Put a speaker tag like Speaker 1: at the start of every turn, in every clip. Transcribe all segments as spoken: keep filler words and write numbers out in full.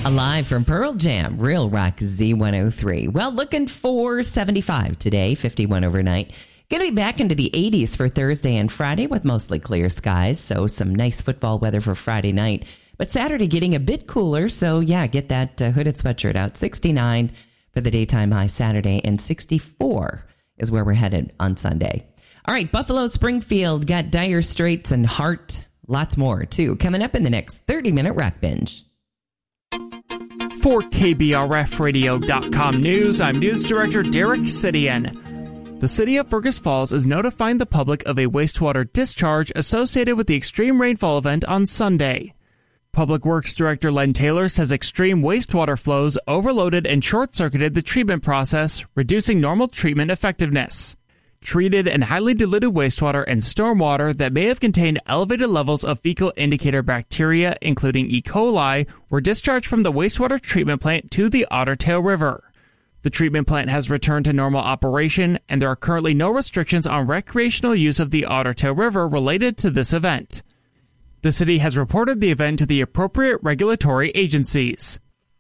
Speaker 1: Alive from Pearl Jam, Real Rock Z one oh three. Well, looking for seventy-five today, fifty-one overnight. Going to be back into the eighties for Thursday and Friday with mostly clear skies. So some nice football weather for Friday night. But Saturday getting a bit cooler. So yeah, get that uh, hooded sweatshirt out. sixty-nine for the daytime high Saturday and sixty-four is where we're headed on Sunday. All right, Buffalo Springfield got Dire Straits and Heart. Lots more too coming up in the next thirty minute Rock Binge.
Speaker 2: For K B R F radio dot com News, I'm News Director Derek Sidian. The city of Fergus Falls is notifying the public of a wastewater discharge associated with the extreme rainfall event on Sunday. Public Works Director Len Taylor says extreme wastewater flows overloaded and short-circuited the treatment process, reducing normal treatment effectiveness. Treated and highly diluted wastewater and stormwater that may have contained elevated levels of fecal indicator bacteria, including E. coli, were discharged from the wastewater treatment plant to the Otter Tail River. The treatment plant has returned to normal operation, and there are currently no restrictions on recreational use of the Otter Tail River related to this event. The city has reported the event to the appropriate regulatory agencies.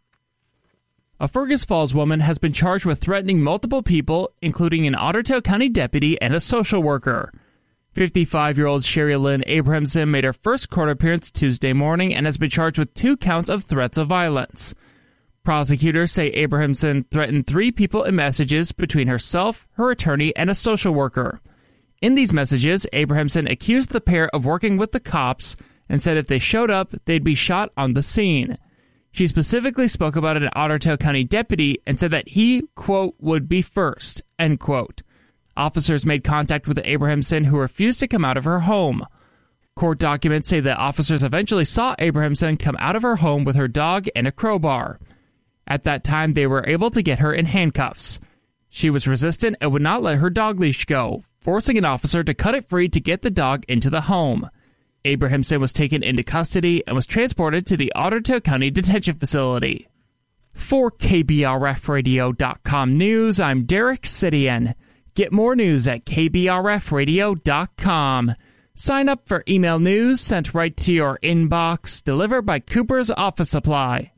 Speaker 2: A Fergus Falls woman has been charged with threatening multiple people, including an Otter Tail County deputy and a social worker. fifty-five-year-old Sherry Lynn Abrahamson made her first court appearance Tuesday morning and has been charged with two counts of threats of violence. Prosecutors say Abrahamson threatened three people in messages between herself, her attorney, and a social worker. In these messages, Abrahamson accused the pair of working with the cops and said if they showed up, they'd be shot on the scene. She specifically spoke about an Otter Tail County deputy and said that he, quote, would be first, end quote. Officers made contact with Abrahamson, who refused to come out of her home. Court documents say that officers eventually saw Abrahamson come out of her home with her dog and a crowbar. At that time, they were able to get her in handcuffs. She was resistant and would not let her dog leash go, forcing an officer to cut it free to get the dog into the home. Abrahamson was taken into custody and was transported to the Otter Tail County Detention Facility. For K B R F radio dot com News, I'm Derek Sidian. Get more news at K B R F radio dot com. Sign up for email news sent right to your inbox, delivered by Cooper's Office Supply.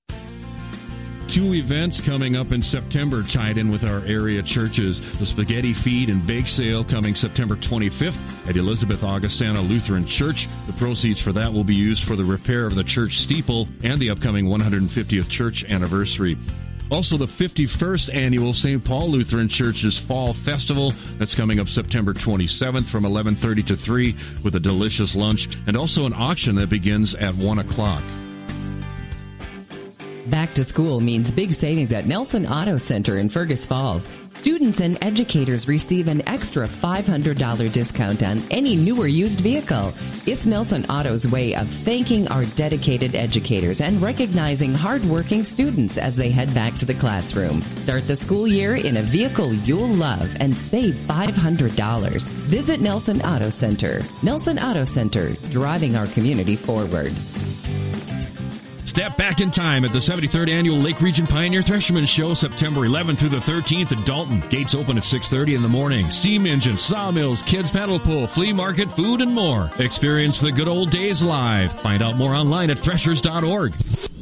Speaker 3: Two events coming up in September tied in with our area churches. The Spaghetti Feed and Bake Sale coming September twenty-fifth at Elizabeth Augustana Lutheran Church. The proceeds for that will be used for the repair of the church steeple and the upcoming one hundred fiftieth church anniversary. Also, the fifty-first annual Saint Paul Lutheran Church's Fall Festival. That's coming up September twenty-seventh from eleven thirty to three with a delicious lunch and also an auction that begins at one o'clock.
Speaker 1: Back to school means big savings at Nelson Auto Center in Fergus Falls. Students and educators receive an extra five hundred dollars discount on any new or used vehicle. It's Nelson Auto's way of thanking our dedicated educators and recognizing hardworking students as they head back to the classroom. Start the school year in a vehicle you'll love and save five hundred dollars. Visit Nelson Auto Center. Nelson Auto Center, driving our community forward.
Speaker 3: Step back in time at the seventy-third Annual Lake Region Pioneer Thresherman Show, September eleventh through the thirteenth in Dalton. Gates open at six thirty in the morning. Steam engines, sawmills, kids paddle pool, flea market, food, and more. Experience the good old days live. Find out more online at threshers dot org.